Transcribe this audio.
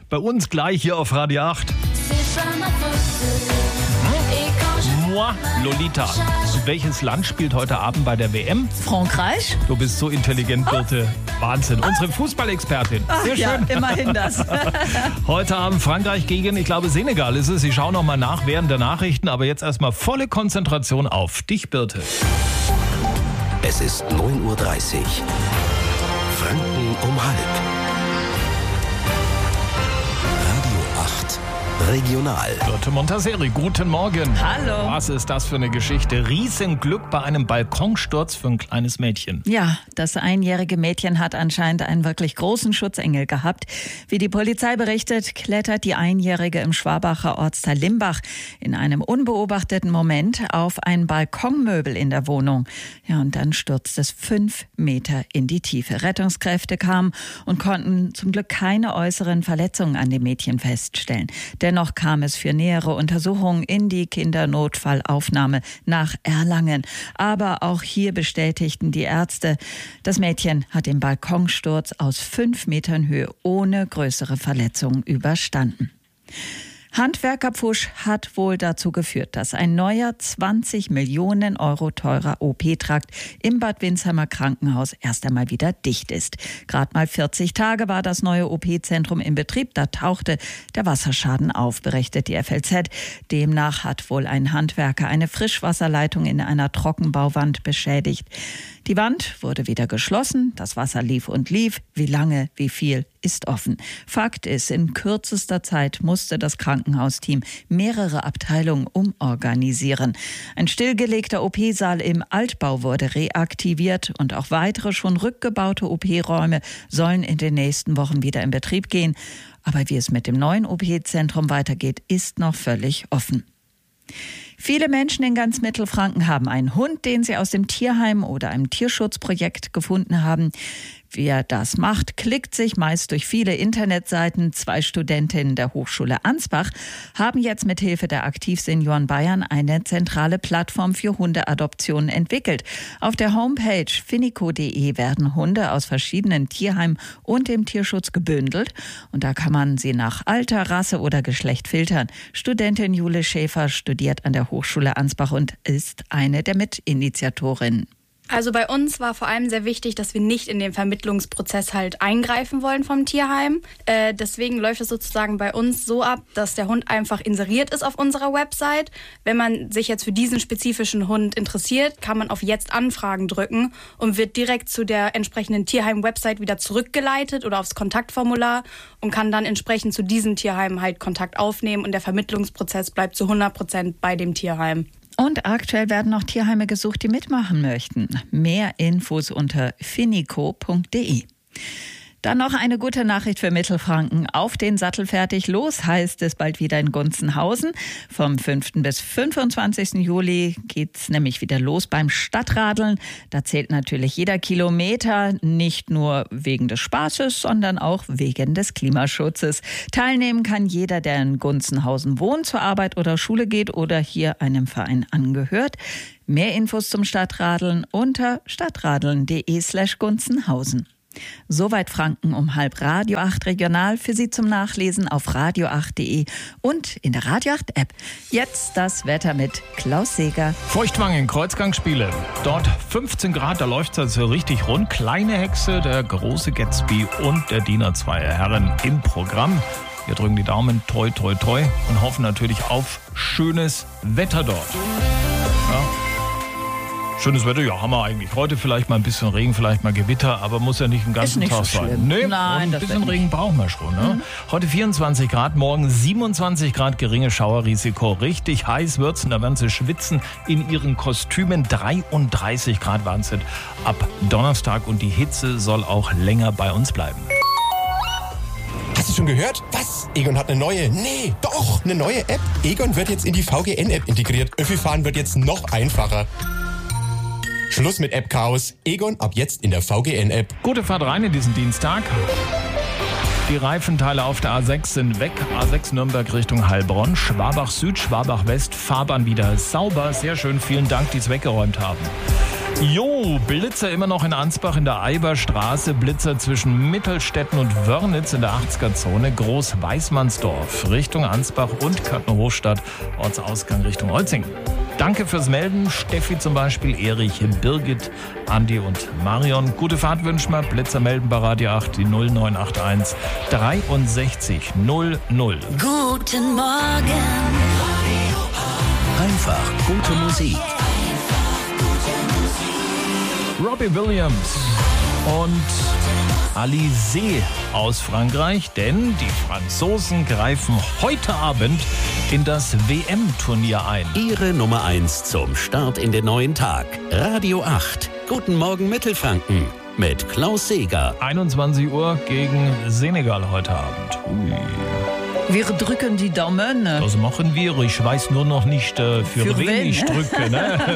Bei uns gleich hier auf Radio 8. Moi, Lolita. Welches Land spielt heute Abend bei der WM? Frankreich. Du bist so intelligent, Birte. Wahnsinn. Unsere Fußballexpertin. Sehr schön. Ja, immerhin das. Heute Abend Frankreich gegen, ich glaube, Senegal ist es. Ich schaue noch mal nach während der Nachrichten, aber jetzt erstmal volle Konzentration auf dich, Birte. Es ist 9.30 Uhr. Franken um halb. Radio 8. Regional. Birte Montaseri, guten Morgen. Hallo. Was ist das für eine Geschichte? Riesenglück bei einem Balkonsturz für ein kleines Mädchen. Ja, das einjährige Mädchen hat anscheinend einen wirklich großen Schutzengel gehabt. Wie die Polizei berichtet, klettert die Einjährige im Schwabacher Ortsteil Limbach in einem unbeobachteten Moment auf ein Balkonmöbel in der Wohnung. Ja, und dann stürzt es 5 Meter in die Tiefe. Rettungskräfte kamen und konnten zum Glück keine äußeren Verletzungen an dem Mädchen feststellen. Dennoch kam es für nähere Untersuchungen in die Kindernotfallaufnahme nach Erlangen. Aber auch hier bestätigten die Ärzte, das Mädchen hat den Balkonsturz aus 5 Metern Höhe ohne größere Verletzungen überstanden. Handwerkerpfusch hat wohl dazu geführt, dass ein neuer 20 Millionen Euro teurer OP-Trakt im Bad Windsheimer Krankenhaus erst einmal wieder dicht ist. Gerade mal 40 Tage war das neue OP-Zentrum in Betrieb. Da tauchte der Wasserschaden auf, berichtet die FLZ. Demnach hat wohl ein Handwerker eine Frischwasserleitung in einer Trockenbauwand beschädigt. Die Wand wurde wieder geschlossen, das Wasser lief und lief. Wie lange, wie viel, ist offen. Fakt ist, in kürzester Zeit musste das Krankenhausteam mehrere Abteilungen umorganisieren. Ein stillgelegter OP-Saal im Altbau wurde reaktiviert und auch weitere schon rückgebaute OP-Räume sollen in den nächsten Wochen wieder in Betrieb gehen. Aber wie es mit dem neuen OP-Zentrum weitergeht, ist noch völlig offen. Viele Menschen in ganz Mittelfranken haben einen Hund, den sie aus dem Tierheim oder einem Tierschutzprojekt gefunden haben. Wer das macht, klickt sich meist durch viele Internetseiten. 2 Studentinnen der Hochschule Ansbach haben jetzt mit Hilfe der Aktivsenioren Bayern eine zentrale Plattform für Hundeadoptionen entwickelt. Auf der Homepage finico.de werden Hunde aus verschiedenen Tierheimen und dem Tierschutz gebündelt. Und da kann man sie nach Alter, Rasse oder Geschlecht filtern. Studentin Jule Schäfer studiert an der Hochschule Ansbach und ist eine der Mitinitiatorinnen. Also bei uns war vor allem sehr wichtig, dass wir nicht in den Vermittlungsprozess halt eingreifen wollen vom Tierheim. Deswegen läuft es sozusagen bei uns so ab, dass der Hund einfach inseriert ist auf unserer Website. Wenn man sich jetzt für diesen spezifischen Hund interessiert, kann man auf Jetzt Anfragen drücken und wird direkt zu der entsprechenden Tierheim-Website wieder zurückgeleitet oder aufs Kontaktformular und kann dann entsprechend zu diesem Tierheim halt Kontakt aufnehmen und der Vermittlungsprozess bleibt zu 100% bei dem Tierheim. Und aktuell werden noch Tierheime gesucht, die mitmachen möchten. Mehr Infos unter finico.de. Dann noch eine gute Nachricht für Mittelfranken. Auf den Sattel fertig los heißt es bald wieder in Gunzenhausen. Vom 5. bis 25. Juli geht's nämlich wieder los beim Stadtradeln. Da zählt natürlich jeder Kilometer, nicht nur wegen des Spaßes, sondern auch wegen des Klimaschutzes. Teilnehmen kann jeder, der in Gunzenhausen wohnt, zur Arbeit oder Schule geht oder hier einem Verein angehört. Mehr Infos zum Stadtradeln unter stadtradeln.de/Gunzenhausen. Soweit Franken um halb. Radio 8 Regional für Sie zum Nachlesen auf radio8.de und in der Radio 8 App. Jetzt das Wetter mit Klaus Seeger. Feuchtwangen, Kreuzgangsspiele. Dort 15 Grad, da läuft es also richtig rund. Kleine Hexe, der große Gatsby und der Diener zweier Herren im Programm. Wir drücken die Daumen, toi, toi, toi und hoffen natürlich auf schönes Wetter dort. Ja. Schönes Wetter, ja, haben wir eigentlich. Heute vielleicht mal ein bisschen Regen, vielleicht mal Gewitter, aber muss ja nicht den ganzen Tag so sein. Nee, nein, ein bisschen Regen brauchen wir schon. Ne? Heute 24 Grad, morgen 27 Grad, geringe Schauerrisiko. Richtig heiß wird's und da werden sie schwitzen in ihren Kostümen. 33 Grad waren es ab Donnerstag und die Hitze soll auch länger bei uns bleiben. Hast du schon gehört? Was? Egon hat eine neue? Nee, doch, eine neue App. Egon wird jetzt in die VGN-App integriert. Öffi-Fahren wird jetzt noch einfacher. Schluss mit App-Chaos. Egon ab jetzt in der VGN-App. Gute Fahrt rein in diesen Dienstag. Die Reifenteile auf der A6 sind weg. A6 Nürnberg Richtung Heilbronn. Schwabach Süd, Schwabach West. Fahrbahn wieder sauber. Sehr schön. Vielen Dank, die es weggeräumt haben. Jo, Blitzer immer noch in Ansbach in der Eiberstraße, Blitzer zwischen Mittelstetten und Wörnitz in der 80er-Zone, Groß-Weißmannsdorf Richtung Ansbach und Köttner-Hochstadt, Ortsausgang Richtung Olzing. Danke fürs Melden, Steffi zum Beispiel, Erich, Birgit, Andi und Marion. Gute Fahrt wünschen wir, Blitzer melden bei Radio 8, die 0981 63 00. Guten Morgen. Einfach gute Musik. Robbie Williams und Alizé aus Frankreich, denn die Franzosen greifen heute Abend in das WM-Turnier ein. Ihre Nummer 1 zum Start in den neuen Tag. Radio 8. Guten Morgen Mittelfranken mit Klaus Seeger. 21 Uhr gegen Senegal heute Abend. Ui. Wir drücken die Daumen. Das machen wir. Ich weiß nur noch nicht, für wen ich drücke. Ne?